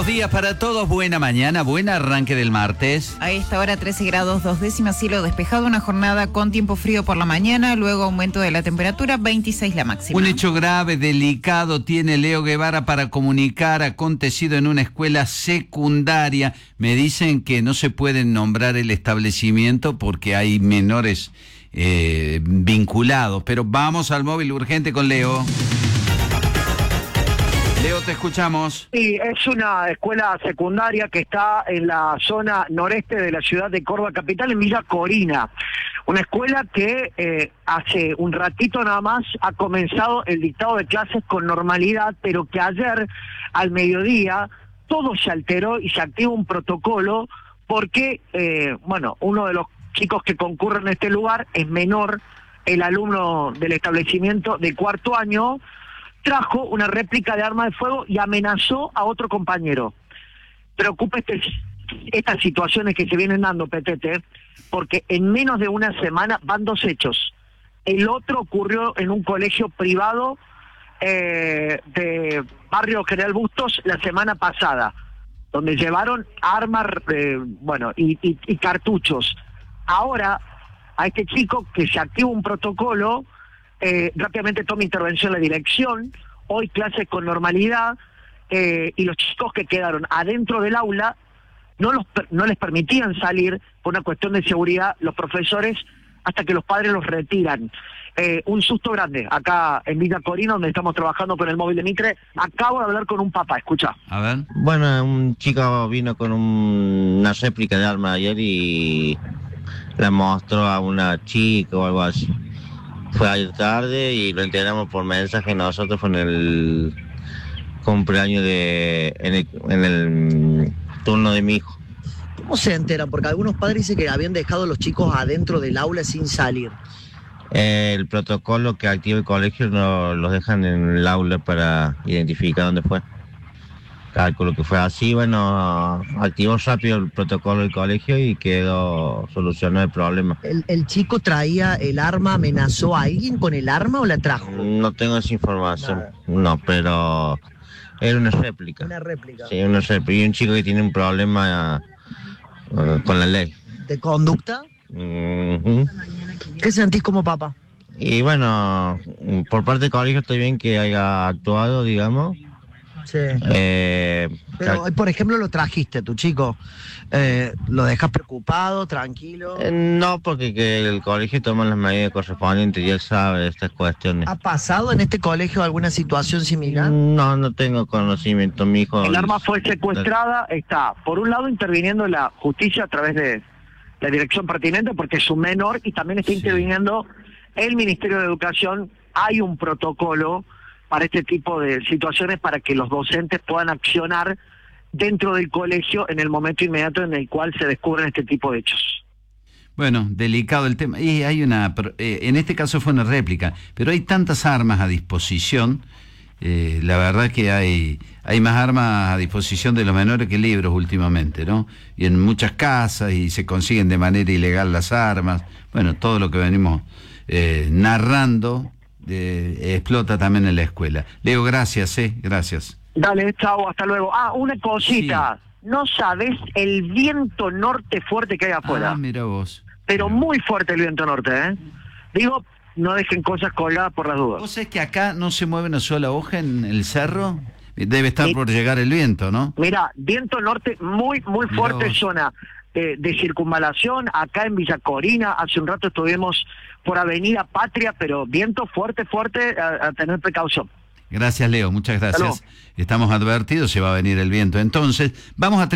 Buenos días para todos, buena mañana, buen arranque del martes. A esta hora 13 grados 2 décimas, cielo despejado, una jornada con tiempo frío por la mañana, luego aumento de la temperatura, 26 la máxima. Un hecho grave, delicado, tiene Leo Guevara para comunicar, acontecido en una escuela secundaria. Me dicen que no se pueden nombrar el establecimiento porque hay menores vinculados, pero vamos al móvil urgente con Leo. Leo, te escuchamos. Sí, es una escuela secundaria que está en la zona noreste de la ciudad de Córdoba capital, en Villa Corina. Una escuela que hace un ratito nada más ha comenzado el dictado de clases con normalidad, pero que ayer al mediodía todo se alteró y se activa un protocolo porque, uno de los chicos que concurren a este lugar es menor, el alumno del establecimiento de cuarto año, trajo una réplica de arma de fuego y amenazó a otro compañero. Preocupa estas situaciones que se vienen dando, Petete, porque en menos de una semana van dos hechos. El otro ocurrió en un colegio privado de Barrio General Bustos la semana pasada, donde llevaron armas y cartuchos. Ahora, a este chico que se activa un protocolo, rápidamente toma intervención la dirección, hoy clases con normalidad, y los chicos que quedaron adentro del aula no les permitían salir por una cuestión de seguridad los profesores hasta que los padres los retiran. Un susto grande acá en Villa Corina, donde estamos trabajando con el móvil de Mitre. Acabo de hablar con un papá, escucha. A ver. Bueno, un chico vino con una réplica de arma ayer y la mostró a una chica o algo así. Fue ayer tarde y lo enteramos por mensaje. Nosotros fue en el cumpleaños en el turno de mi hijo. ¿Cómo se enteran? Porque algunos padres dicen que habían dejado a los chicos adentro del aula sin salir. El protocolo que activa el colegio los dejan en el aula para identificar dónde fue. Cálculo que fue así, activó rápido el protocolo del colegio y quedó solucionado el problema. ¿El chico traía el arma, amenazó a alguien con el arma o la trajo? No tengo esa información, no, pero era una réplica. Una réplica. Sí, una réplica. Y un chico que tiene un problema con la ley. ¿De conducta? Uh-huh. ¿Qué sentís como papá? Y bueno, por parte del colegio está bien que haya actuado, digamos. Sí. Pero hoy, por ejemplo, lo trajiste a tu chico. ¿Lo dejas preocupado, tranquilo? No, porque que el colegio toma las medidas correspondientes y él sabe de estas cuestiones. ¿Ha pasado en este colegio alguna situación similar? No tengo conocimiento, mi hijo. El arma fue secuestrada, está, por un lado, interviniendo la justicia a través de la dirección pertinente, porque es un menor, y también está interviniendo el Ministerio de Educación. Hay un protocolo para este tipo de situaciones para que los docentes puedan accionar dentro del colegio en el momento inmediato en el cual se descubren este tipo de hechos. Bueno, delicado el tema. Y hay en este caso fue una réplica, pero hay tantas armas a disposición. La verdad que hay más armas a disposición de los menores que libros últimamente, ¿no? Y en muchas casas, y se consiguen de manera ilegal las armas. Bueno, todo lo que venimos narrando explota también en la escuela. Leo, gracias, gracias. Dale, chao, hasta luego. Una cosita, sí. No sabes el viento norte fuerte que hay afuera. Mira vos. Pero muy fuerte el viento norte, Digo, no dejen cosas colgadas por las dudas. ¿Vos sabés que acá no se mueve una sola hoja en el cerro? Debe estar por llegar el viento, ¿no? Mira, viento norte muy fuerte, zona de circunvalación, acá en Villa Corina. Hace un rato estuvimos por Avenida Patria, pero viento fuerte, a tener precaución. Gracias, Leo, muchas gracias. Estamos advertidos, se va a venir el viento. Entonces, vamos a